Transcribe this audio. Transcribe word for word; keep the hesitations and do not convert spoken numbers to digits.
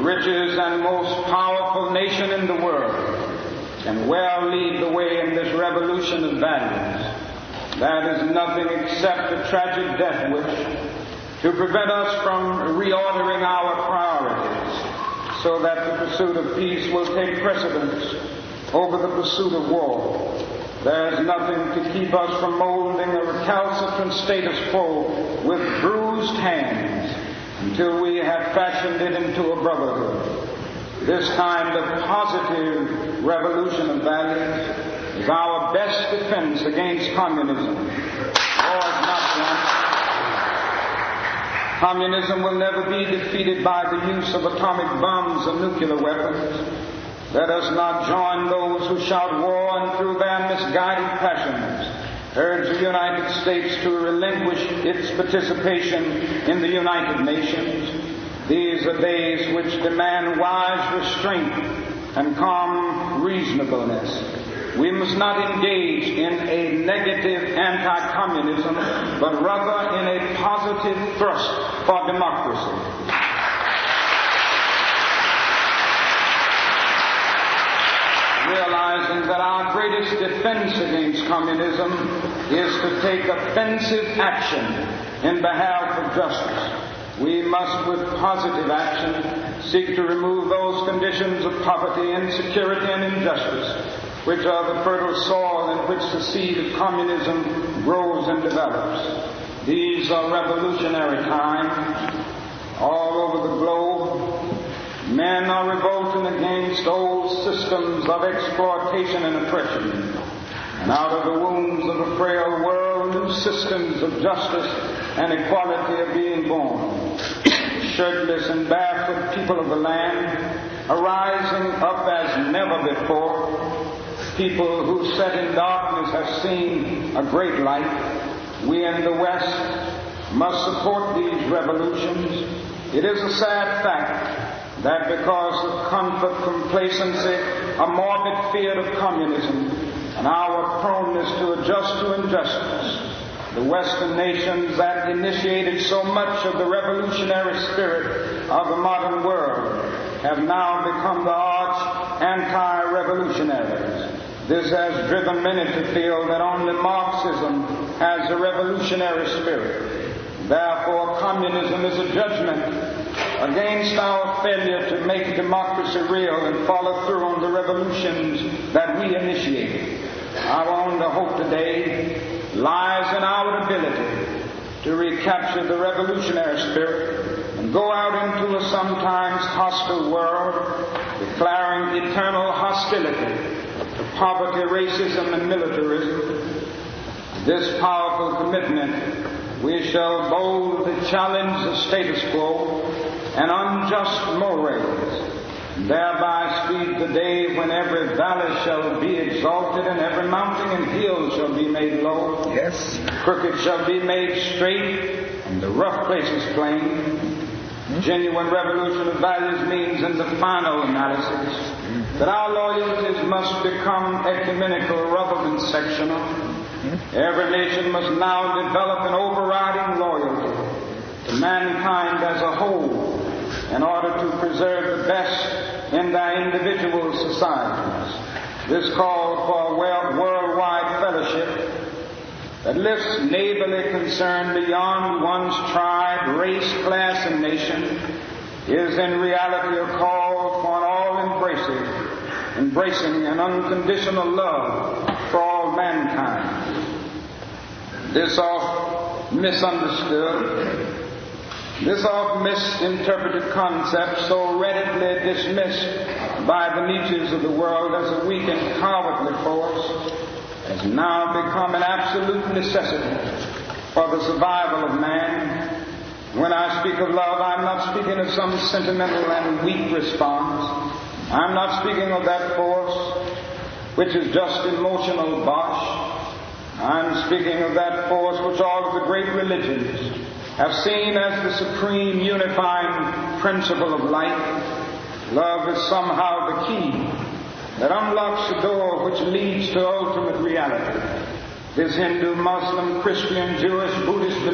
richest and most powerful nation in the world, can well lead the way in this revolution of values. That is nothing except a tragic death wish to prevent us from reordering our priorities so that the pursuit of peace will take precedence over the pursuit of war. There is nothing to keep us from molding a recalcitrant status quo with bruised hands until we have fashioned it into a brotherhood. This kind of positive revolution of values is our best defense against communism. Lord, not one. Communism will never be defeated by the use of atomic bombs and nuclear weapons. Let us not join those who shout war and through their misguided passions urge the United States to relinquish its participation in the United Nations. These are days which demand wise restraint and calm reasonableness. We must not engage in a negative anti-communism, but rather in a positive thrust for democracy. Realizing that our greatest defense against communism is to take offensive action in behalf of justice. We must, with positive action, seek to remove those conditions of poverty, insecurity, and injustice which are the fertile soil in which the seed of communism grows and develops. These are revolutionary times. All over the globe, men are revolting against old systems of exploitation and oppression. And out of the wombs of a frail world, new systems of justice and equality are being born. Shirtless and barefoot people of the land are rising up as never before. People who sat in darkness have seen a great light. We in the West must support these revolutions. It is a sad fact that because of comfort, complacency, a morbid fear of communism, and our proneness to adjust to injustice, the Western nations that initiated so much of the revolutionary spirit of the modern world have now become the arch anti-revolutionaries. This has driven many to feel that only Marxism has a revolutionary spirit. Therefore, communism is a judgment against our failure to make democracy real and follow through on the revolutions that we initiated. Our only hope today lies in our ability to recapture the revolutionary spirit and go out into a sometimes hostile world, declaring eternal hostility to poverty, racism, and militarism. This powerful commitment, we shall boldly challenge the status quo and unjust mores, and thereby speed the day when every valley shall be exalted and every mountain and hill shall be made low. Yes. Crooked shall be made straight and the rough places plain. Mm-hmm. Genuine revolution of values means, in the final analysis, mm-hmm. that our loyalties must become ecumenical rather than sectional. Mm-hmm. Every nation must now develop an overriding loyalty to mankind as a whole in order to preserve the best in their individual societies. This call for a worldwide fellowship that lifts neighborly concern beyond one's tribe, race, class, and nation is in reality a call for an all-embracing, embracing an unconditional love for all mankind. This oft misunderstood, this oft misinterpreted concept, so readily dismissed by the Nietzsches of the world as a weak and cowardly force, has now become an absolute necessity for the survival of man. When I speak of love, I'm not speaking of some sentimental and weak response. I'm not speaking of that force which is just emotional bosh. I'm speaking of that force which all of the great religions have seen as the supreme unifying principle of life. Love is somehow the key that unlocks the door which leads to ultimate reality. This Hindu, Muslim, Christian, Jewish, Buddhist